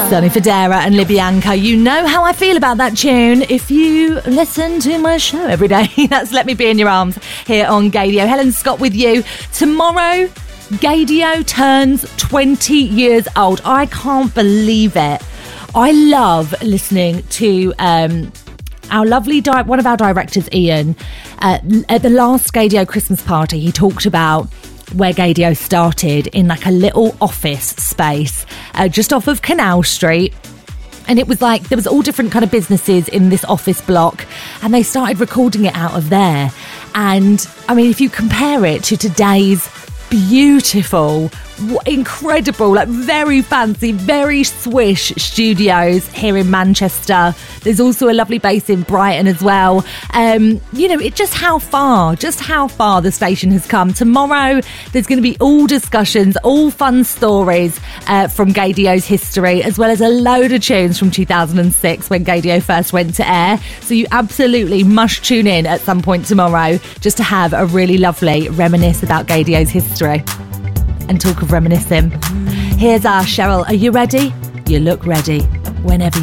Sonny Fodera and Libyanka. You know how I feel about that tune if you listen to my show every day. That's Let Me Be in Your Arms here on Gaydio. Helen Scott with you. Tomorrow, Gaydio turns 20 years old. I can't believe it. I love listening to our lovely one of our directors, Ian. At the last Gaydio Christmas party, he talked about where Gaydio started in like a little office space just off of Canal Street. And it was like there was all different kind of businesses in this office block, and they started recording it out of there. And I mean, if you compare it to today's beautiful, incredible, like very fancy, very swish studios here in Manchester. There's also a lovely base in Brighton as well. You know, just how far the station has come. Tomorrow, there's going to be all discussions, all fun stories from Gaydio's history, as well as a load of tunes from 2006 when Gaydio first went to air. So you absolutely must tune in at some point tomorrow just to have a really lovely reminisce about Gaydio's history. And talk of reminiscing, here's our Cheryl. Are you ready? You look ready whenever